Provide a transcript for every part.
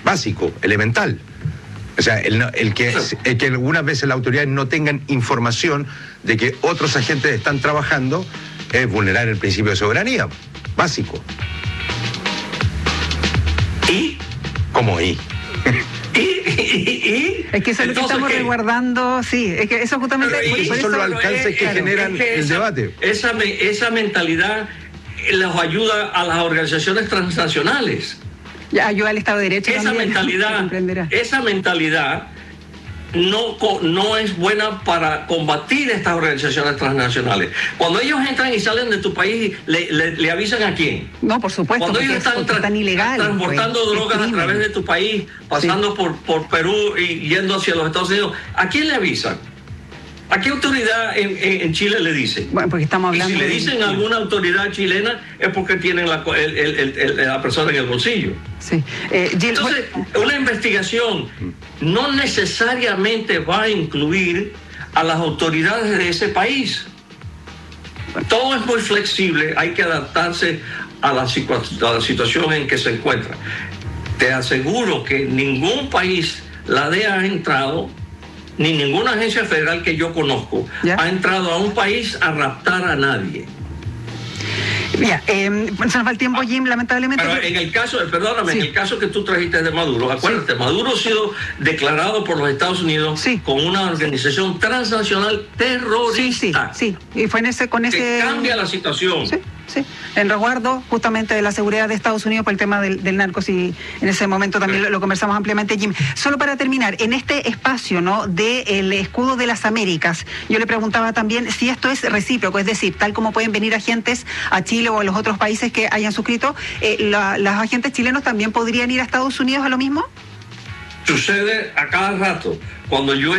básico, elemental. O sea, el que algunas veces las autoridades no tengan información de que otros agentes están trabajando es vulnerar el principio de soberanía, básico. ¿Y? ¿Cómo y? Es que eso es lo que estamos resguardando, sí, es que eso justamente... Esos son los alcances que generan el debate. Esa mentalidad los ayuda a las organizaciones transnacionales. Ayuda al Estado de Derecho también. Esa mentalidad no es buena para combatir estas organizaciones transnacionales. Cuando ellos entran y salen de tu país, ¿le avisan a quién? No, por supuesto. Cuando ellos están ilegales, transportando drogas a través de tu país, pasando por Perú y yendo hacia los Estados Unidos, ¿a quién le avisan? ¿A qué autoridad en Chile le dicen? Bueno, porque estamos hablando... Y si le dicen a alguna autoridad chilena es porque tienen la persona en el bolsillo. Sí. Entonces, una investigación no necesariamente va a incluir a las autoridades de ese país. Todo es muy flexible, hay que adaptarse a la situación en que se encuentra. Te aseguro que ningún país, la DEA ha entrado, ni ninguna agencia federal que yo conozco, ha entrado a un país a raptar a nadie. Ya, se nos va el tiempo, Jim, lamentablemente. Pero en el caso, perdóname, en el caso que tú trajiste de Maduro, acuérdate, Maduro ha sido declarado por los Estados Unidos como una organización transnacional terrorista. Sí, y fue que cambia la situación. Sí, en resguardo justamente de la seguridad de Estados Unidos por el tema del narcos, y en ese momento también lo conversamos ampliamente, Jim. Solo para terminar, en este espacio, ¿no?, del escudo de las Américas, yo le preguntaba también si esto es recíproco, es decir, tal como pueden venir agentes a Chile o a los otros países que hayan suscrito, ¿los agentes chilenos también podrían ir a Estados Unidos a lo mismo? Sucede a cada rato. Cuando yo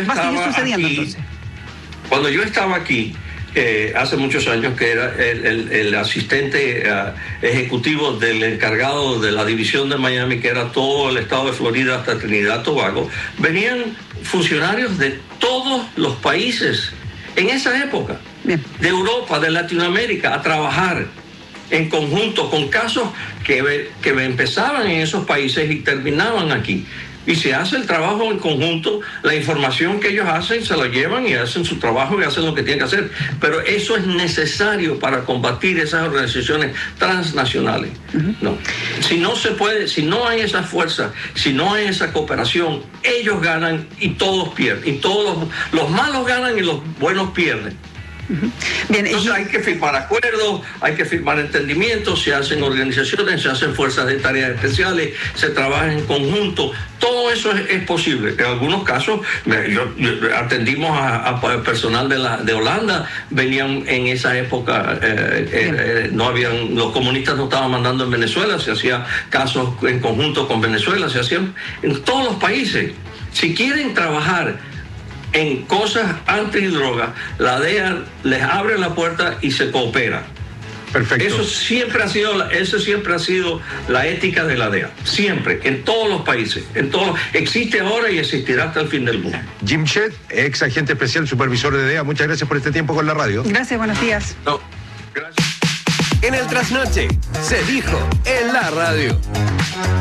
estaba aquí, hace muchos años, que era el asistente ejecutivo del encargado de la división de Miami, que era todo el estado de Florida hasta Trinidad y Tobago, venían funcionarios de todos los países en esa época, de Europa, de Latinoamérica, a trabajar en conjunto con casos que empezaban en esos países y terminaban aquí. Y se hace el trabajo en conjunto, la información que ellos hacen se la llevan y hacen su trabajo y hacen lo que tienen que hacer. Pero eso es necesario para combatir esas organizaciones transnacionales. No. Si no se puede, si no hay esa fuerza, si no hay esa cooperación, ellos ganan y todos pierden. Y todos los malos ganan y los buenos pierden. Bien, entonces hay que firmar acuerdos, hay que firmar entendimientos, se hacen organizaciones, se hacen fuerzas de tareas especiales, se trabaja en conjunto, todo eso es posible. En algunos casos atendimos a personal de Holanda, venían en esa época, los comunistas no estaban mandando en Venezuela, se hacía casos en conjunto con Venezuela, se hacían en todos los países. Si quieren trabajar en cosas antidroga, la DEA les abre la puerta y se coopera. Perfecto. Eso siempre ha sido la ética de la DEA. Siempre, en todos los países. Existe ahora y existirá hasta el fin del mundo. Jim Chet, ex agente especial, supervisor de DEA, muchas gracias por este tiempo con la radio. Gracias, buenos días. No, gracias. En el Trasnoche se dijo en la radio.